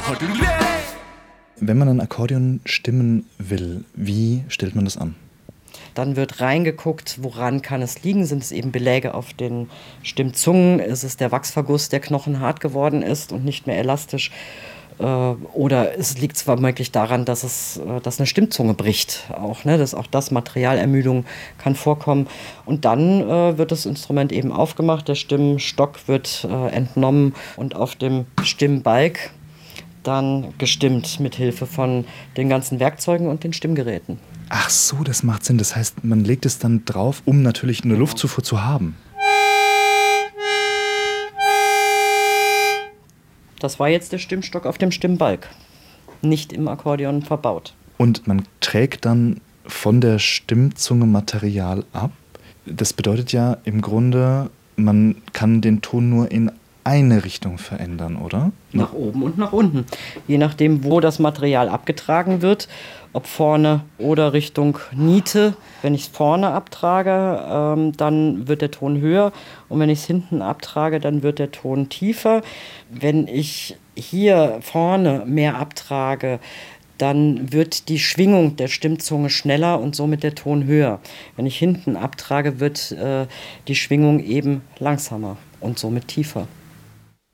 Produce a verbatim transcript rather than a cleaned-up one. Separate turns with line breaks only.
Wenn man ein Akkordeon stimmen will, wie stellt man das an?
Dann wird reingeguckt, woran kann es liegen. Sind es eben Beläge auf den Stimmzungen? Ist es der Wachsverguss, der knochenhart geworden ist und nicht mehr elastisch? Äh, oder es liegt zwar womöglich daran, dass, es, äh, dass eine Stimmzunge bricht. Auch, ne? Dass auch das Materialermüdung kann vorkommen. Und dann äh, wird das Instrument eben aufgemacht, der Stimmstock wird äh, entnommen und auf dem Stimmbalg dann gestimmt mit Hilfe von den ganzen Werkzeugen und den Stimmgeräten.
Ach so, das macht Sinn. Das heißt, man legt es dann drauf, um natürlich eine Luftzufuhr zu haben.
Das war jetzt der Stimmstock auf dem Stimmbalg, nicht im Akkordeon verbaut.
Und man trägt dann von der Stimmzunge Material ab. Das bedeutet ja im Grunde, man kann den Ton nur in eine Richtung verändern, oder?
Nach oben und nach unten. Je nachdem, wo das Material abgetragen wird, ob vorne oder Richtung Niete. Wenn ich es vorne abtrage, ähm, dann wird der Ton höher. Und wenn ich es hinten abtrage, dann wird der Ton tiefer. Wenn ich hier vorne mehr abtrage, dann wird die Schwingung der Stimmzunge schneller und somit der Ton höher. Wenn ich hinten abtrage, wird äh, die Schwingung eben langsamer und somit tiefer.